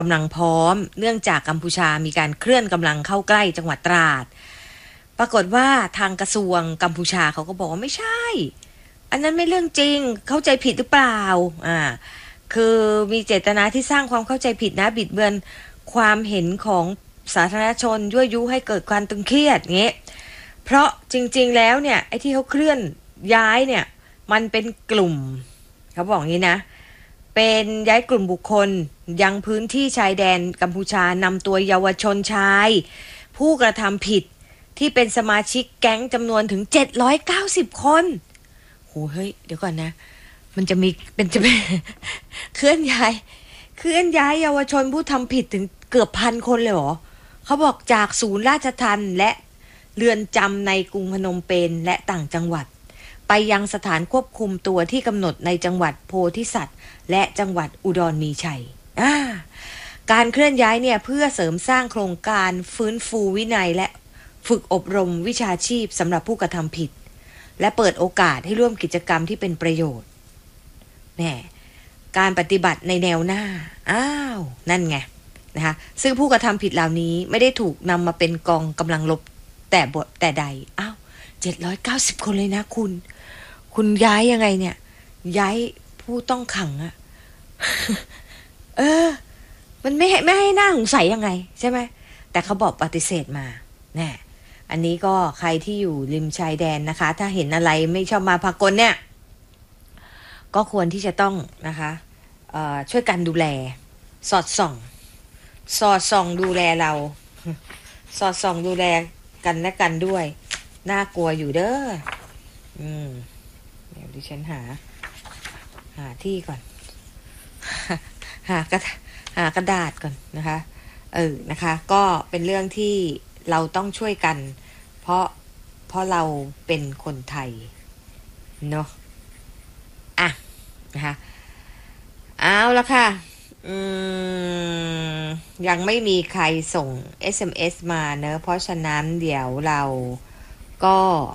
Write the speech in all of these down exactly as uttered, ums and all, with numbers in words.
กำลังพร้อมเนื่องจากกัมพูชามีการเคลื่อนกำลังเข้าใกล้จังหวัดตราดปรากฏว่าทางกระทรวงกัมพูชาเขาก็บอกว่าไม่ใช่อันนั้นไม่เรื่องจริงเข้าใจผิดหรือเปล่าอ่าคือมีเจตนาที่สร้างความเข้าใจผิดนะบิดเบือนความเห็นของสาธารณชนยั่วยุให้เกิดความตึงเครียดเงี้ยเพราะจริงๆแล้วเนี่ยไอ้ที่เขาเคลื่อนย้ายเนี่ยมันเป็นกลุ่มเขาบอกงี้นะเป็นย้ายกลุ่มบุคคลยังพื้นที่ชายแดนกัมพูชานำตัวเยาวชนชายผู้กระทำผิดที่เป็นสมาชิกแก๊งจำนวนถึงเจ็ดร้อยเก้าสิบคนโหเฮ้ยเดี๋ยวก่อนนะมันจะมีเป็นจะเป็น เคลื่อนย้ายเคลื่อนย้ายเยาวชนผู้ทำผิดถึงเกือบพันคนเลยเหรอเขาบอกจากศูนย์ราชทัณฑ์และเรือนจำในกรุงพนมเปญและต่างจังหวัดไปยังสถานควบคุมตัวที่กำหนดในจังหวัดโพธิสัตว์และจังหวัดอุดรมีชัยอ่าการเคลื่อนย้ายเนี่ยเพื่อเสริมสร้างโครงการฟื้นฟูวินัยและฝึกอบรมวิชาชีพสำหรับผู้กระทำผิดและเปิดโอกาสให้ร่วมกิจกรรมที่เป็นประโยชน์แน่การปฏิบัติในแนวหน้าอ้าวนั่นไงนะคะซึ่งผู้กระทำผิดเหล่านี้ไม่ได้ถูกนำมาเป็นกองกำลังรบแต่บทแต่ใดอ้าวเจ็ดร้อยเก้าสิบคนเลยนะคุณคุณย้ายยังไงเนี่ยย้ายผู้ต้องขังอะ เออมันไม่ให้ไม่ให้หน้าสงสัยยังไงใช่ไหมแต่เขาบอกปฏิเสธมาแน่อันนี้ก็ใครที่อยู่ริมชายแดนนะคะถ้าเห็นอะไรไม่ชอบมาพากลเนี่ยก็ควรที่จะต้องนะคะเอ่อช่วยกันดูแลสอดส่องสอดส่องดูแลเราสอดส่องดูแลกันและกันด้วยน่ากลัวอยู่เด้ออืมเดี๋ยวดิฉันหาหาที่ก่อนหากระหากระดาษก่อนนะคะเออนะคะก็เป็นเรื่องที่เราต้องช่วยกันเพราะเพราะเราเป็นคนไทยเนาะอ่ะนะคะเอาละค่ะอืมยังไม่มีใครส่ง เอส เอ็ม เอส มาเนอะเพราะฉะนั้นเดี๋ยวเราก็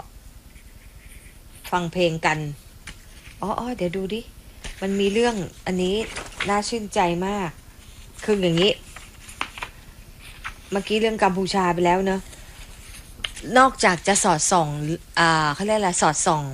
ฟังเพลงกันอ๋อเดี๋ยวดูดิมันมีเรื่องอันนี้น่าชื่นใจมากคืออย่างนี้เมื่อกี้เรื่องกัมพูชาไปแล้วเนอะนอกจากจะสอดส่องอ่าเขาเรียกอะไรสอดส่อง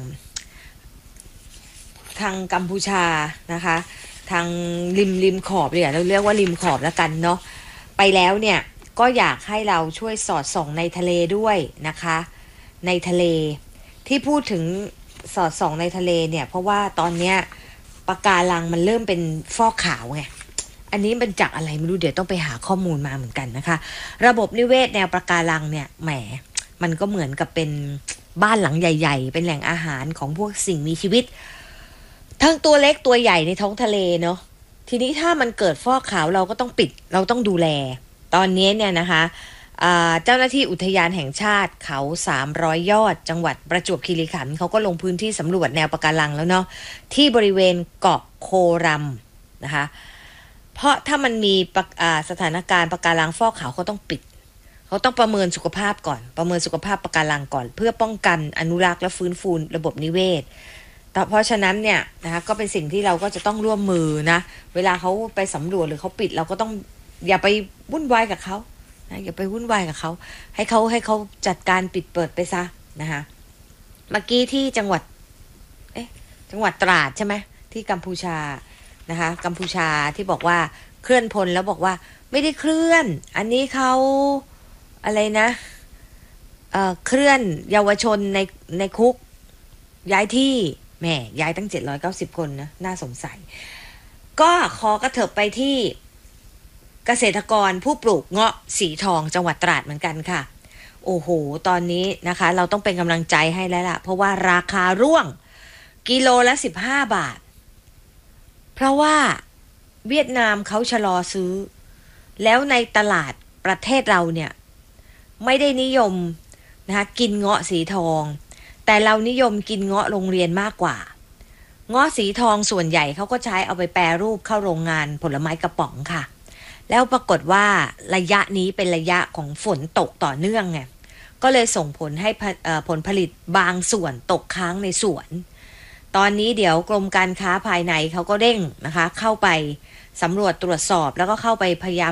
ทางกัมพูชานะคะทางริมริมขอบเนี่ยเราเรียกว่าริมขอบแล้วกันเนาะไปแล้วเนี่ยก็อยากให้เราช่วยสอดส่องในทะเลด้วยนะคะในทะเลที่พูดถึงสอดส่องในทะเลเนี่ยเพราะว่าตอนเนี้ยปะการังมันเริ่มเป็นฟอกขาวไงอันนี้เป็นจากอะไรไม่รู้เดี๋ยวต้องไปหาข้อมูลมาเหมือนกันนะคะระบบนิเวศแนวปะการังเนี่ยแหมมันก็เหมือนกับเป็นบ้านหลังใหญ่ๆเป็นแหล่งอาหารของพวกสิ่งมีชีวิตทั้งตัวเล็กตัวใหญ่ในท้องทะเลเนาะทีนี้ถ้ามันเกิดฟอกขาวเราก็ต้องปิดเราต้องดูแลตอนนี้เนี่ยนะคะเจ้าหน้าที่อุทยานแห่งชาติเขาสามร้อยยอดจังหวัดประจวบคีรีขันธ์เขาก็ลงพื้นที่สำรวจแนวปะการังแล้วเนาะที่บริเวณเกาะโครัมนะคะเพราะถ้ามันมีสถานการณ์ปะการังฟอกขาวเขาต้องปิดเขาต้องประเมินสุขภาพก่อนประเมินสุขภาพปะการังก่อนเพื่อป้องกันอนุรักษ์และฟื้นฟูระบบนิเวศแต่เพราะฉะนั้นเนี่ยนะคะก็เป็นสิ่งที่เราก็จะต้องร่วมมือนะเวลาเขาไปสำรวจหรือเขาปิดเราก็ต้องอย่าไปวุ่นวายกับเขานะอย่าไปวุ่นวายกับเขาให้เขาให้เขาจัดการปิดเปิดไปซะนะคะเมื่อกี้ที่จังหวัดเอ๊ะจังหวัดตราดใช่ไหมที่กัมพูชานะคะกัมพูชาที่บอกว่าเคลื่อนพลแล้วบอกว่าไม่ได้เคลื่อนอันนี้เขาอะไรนะเอ่อเคลื่อนเยาวชนในในคุกย้ายที่แม่ย้ายตั้งเจ็ดร้อยเก้าสิบคนนะน่าสงสัยก็ขอกระเถิบไปที่เกษตรกรผู้ปลูกเงาะสีทองจังหวัดตราดเหมือนกันค่ะโอ้โหตอนนี้นะคะเราต้องเป็นกำลังใจให้แล้วล่ะเพราะว่าราคาร่วงกิโลละสิบห้าบาทเพราะว่าเวียดนามเขาชะลอซื้อแล้วในตลาดประเทศเราเนี่ยไม่ได้นิยมนะคะกินเงาะสีทองแต่เรานิยมกินเงาะโรงเรียนมากกว่าเงาะสีทองส่วนใหญ่เขาก็ใช้เอาไปแปรรูปเข้าโรงงานผลไม้กระป๋องค่ะแล้วปรากฏว่าระยะนี้เป็นระยะของฝนตกต่อเนื่องไงก็เลยส่งผลให้ผลผลิตบางส่วนตกค้างในสวนตอนนี้เดี๋ยวกรมการค้าภายในเขาก็เร่งนะคะเข้าไปสำรวจตรวจสอบแล้วก็เข้าไปพยายาม